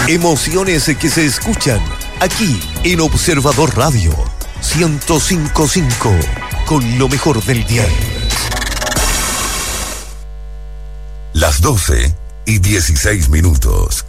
Emociones que se escuchan aquí en Observador Radio 105.5 con lo mejor del día. Las 12:16.